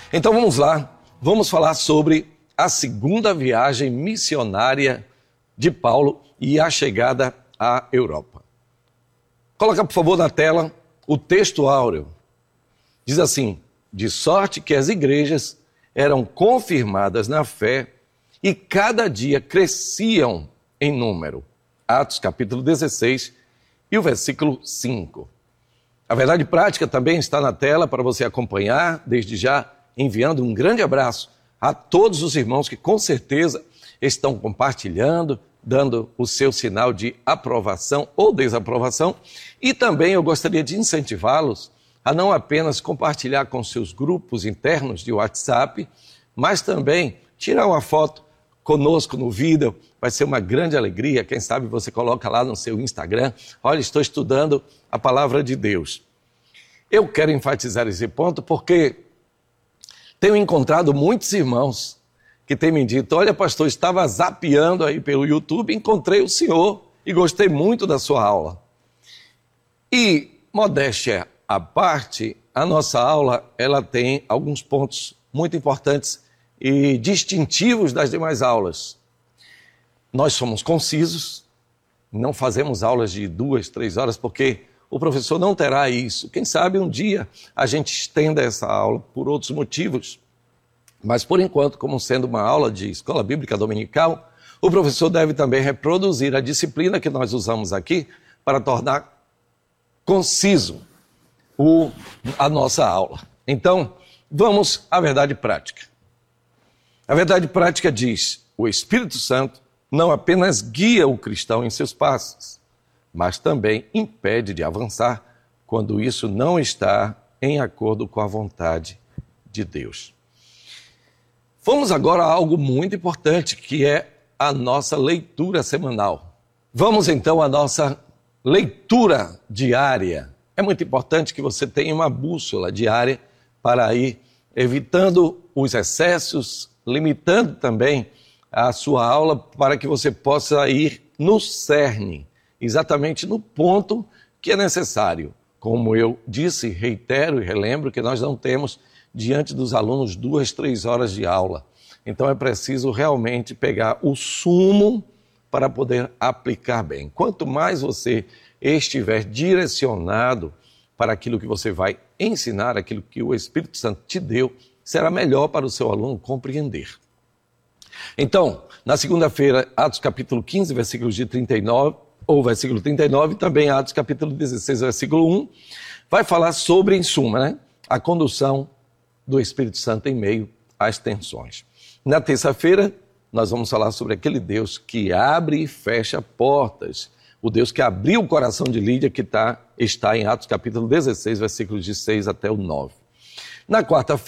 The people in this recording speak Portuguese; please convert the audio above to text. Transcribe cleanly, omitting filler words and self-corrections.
Então vamos lá, vamos falar sobre a segunda viagem missionária de Paulo e a chegada à Europa. Coloca, por favor, na tela o texto áureo. Diz assim: de sorte que as igrejas eram confirmadas na fé e cada dia cresciam em número. Atos capítulo 16 e o versículo 5. A verdade prática também está na tela para você acompanhar, desde já enviando um grande abraço a todos os irmãos que com certeza estão compartilhando, dando o seu sinal de aprovação ou desaprovação. E também eu gostaria de incentivá-los a não apenas compartilhar com seus grupos internos de WhatsApp, mas também tirar uma foto conosco no vídeo. Vai ser uma grande alegria. Quem sabe você coloca lá no seu Instagram: olha, estou estudando a palavra de Deus. Eu quero enfatizar esse ponto porque tenho encontrado muitos irmãos que têm me dito: olha, pastor, estava zapeando aí pelo YouTube, encontrei o senhor e gostei muito da sua aula. E, modéstia à parte, a nossa aula ela tem alguns pontos muito importantes e distintivos das demais aulas. Nós somos concisos, não fazemos aulas de 2, 3 horas, porque o professor não terá isso. Quem sabe um dia a gente estenda essa aula por outros motivos. Mas, por enquanto, como sendo uma aula de escola bíblica dominical, o professor deve também reproduzir a disciplina que nós usamos aqui para tornar conciso a nossa aula. Então, vamos à verdade prática. A verdade prática diz: o Espírito Santo não apenas guia o cristão em seus passos, mas também impede de avançar quando isso não está em acordo com a vontade de Deus. Vamos agora a algo muito importante, que é a nossa leitura semanal. Vamos então à nossa leitura diária. É muito importante que você tenha uma bússola diária para ir evitando os excessos, limitando também a sua aula para que você possa ir no cerne, exatamente no ponto que é necessário. Como eu disse, reitero e relembro que nós não temos diante dos alunos 2, 3 horas de aula. Então é preciso realmente pegar o sumo para poder aplicar bem. Quanto mais você estiver direcionado para aquilo que você vai ensinar, aquilo que o Espírito Santo te deu, será melhor para o seu aluno compreender. Então, na segunda-feira, Atos capítulo 15, versículos de 39, ou versículo 39, também Atos capítulo 16, versículo 1, vai falar sobre, em suma, a condução do Espírito Santo em meio às tensões. Na terça-feira, nós vamos falar sobre aquele Deus que abre e fecha portas, o Deus que abriu o coração de Lídia, que está em Atos capítulo 16, versículos de 6 até o 9. Na quarta-feira,